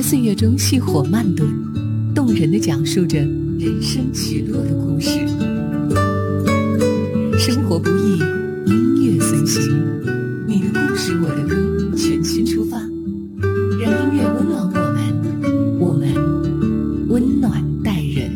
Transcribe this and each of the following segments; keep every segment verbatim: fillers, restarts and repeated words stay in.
岁月中细火慢炖，动人地讲述着人生起落的故事。生活不易，音乐随行，你的故事我的歌，全新出发，让音乐温暖我们，我们温暖待人。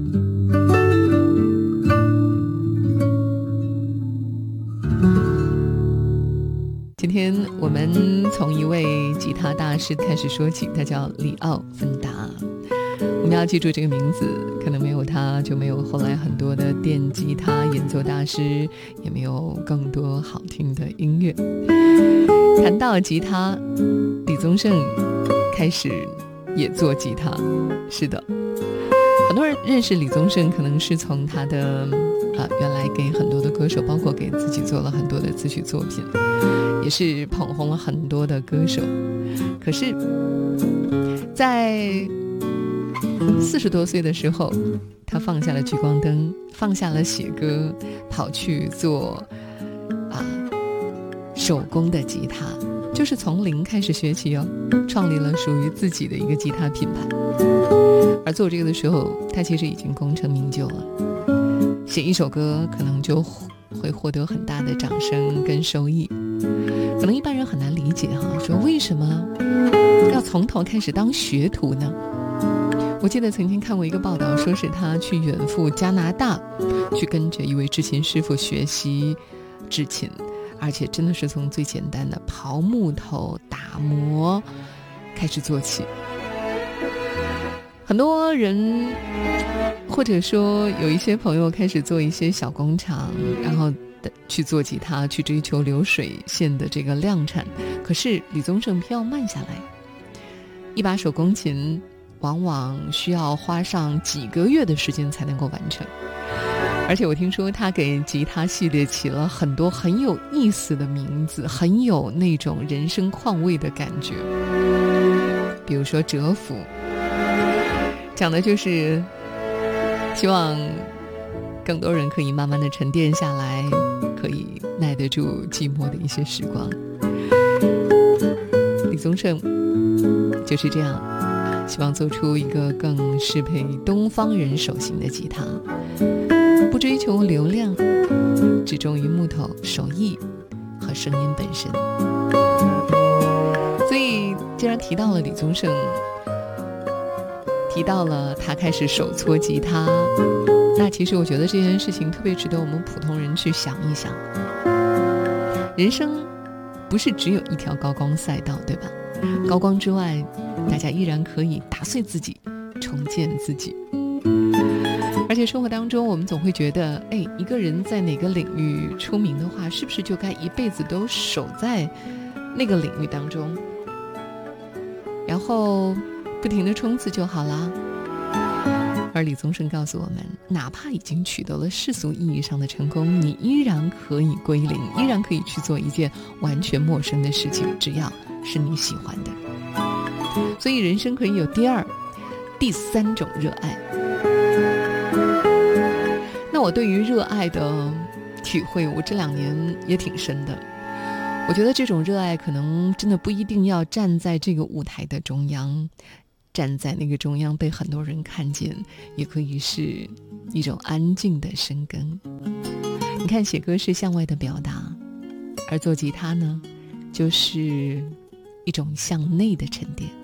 今天我们从一位吉他大师开始说起，他叫里奥芬达。我们要记住这个名字，可能没有他就没有后来很多的电吉他演奏大师，也没有更多好听的音乐。谈到吉他，李宗盛开始也做吉他。是的，很多人认识李宗盛可能是从他的、呃、原来给很多的歌手，包括给自己做了很多的词曲作品，也是捧红了很多的歌手。可是在四十多岁的时候，他放下了聚光灯，放下了写歌，跑去做啊手工的吉他，就是从零开始学起哦，创立了属于自己的一个吉他品牌。而做这个的时候，他其实已经功成名就了，写一首歌可能就会获得很大的掌声跟收益。可能一般人很难理解哈，说为什么要从头开始当学徒呢？我记得曾经看过一个报道，说是他去远赴加拿大，去跟着一位制琴师傅学习制琴，而且真的是从最简单的刨木头、打磨开始做起。很多人或者说有一些朋友开始做一些小工厂，然后去做吉他，去追求流水线的这个量产。可是李宗盛偏要慢下来，一把手工琴往往需要花上几个月的时间才能够完成。而且我听说他给吉他系列起了很多很有意思的名字，很有那种人生况味的感觉。比如说蛰伏，讲的就是希望更多人可以慢慢的沉淀下来，可以耐得住寂寞的一些时光。李宗盛就是这样，希望做出一个更适配东方人手型的吉他，不追求流量，只重于木头、手艺和声音本身。所以既然提到了李宗盛，提到了他开始手搓吉他，那其实我觉得这件事情特别值得我们普通人去想一想。人生不是只有一条高光赛道，对吧？高光之外，大家依然可以打碎自己，重建自己。而且生活当中我们总会觉得，哎，一个人在哪个领域出名的话，是不是就该一辈子都守在那个领域当中，然后不停地冲刺就好啦。而李宗盛告诉我们，哪怕已经取得了世俗意义上的成功，你依然可以归零，依然可以去做一件完全陌生的事情，只要是你喜欢的。所以人生可以有第二、第三种热爱。那我对于热爱的体会，我这两年也挺深的。我觉得这种热爱可能真的不一定要站在这个舞台的中央，站在那个中央被很多人看见，也可以是一种安静的深耕。你看，写歌是向外的表达，而做吉他呢，就是一种向内的沉淀。